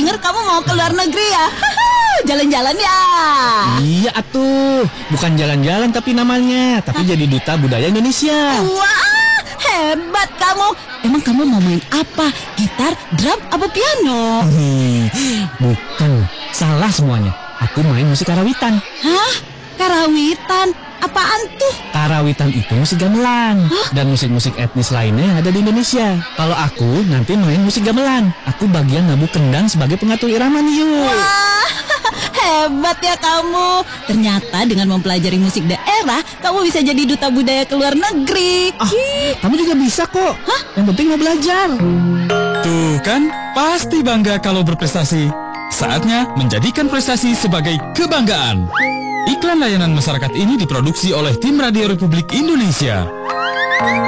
dengar kamu mau ke luar negeri ya? Jalan-jalan ya? Iya atuh, bukan jalan-jalan tapi namanya, tapi jadi duta budaya Indonesia. Wah, hebat kamu. Emang kamu mau main apa? Gitar, drum, apa piano? Bukan, salah semuanya. Aku main musik karawitan. Hah? Karawitan? Apaan tuh? Karawitan itu musik gamelan dan musik-musik etnis lainnya yang ada di Indonesia. Kalau aku nanti main musik gamelan. Aku bagian nabu kendang sebagai pengatur irama nih yuk. Wah, hebat ya kamu. Ternyata dengan mempelajari musik daerah, kamu bisa jadi duta budaya ke luar negeri. Kamu juga bisa kok. Yang penting mau belajar. Tuh kan, pasti bangga kalau berprestasi. Saatnya menjadikan prestasi sebagai kebanggaan. Iklan layanan masyarakat ini diproduksi oleh Tim Radio Republik Indonesia.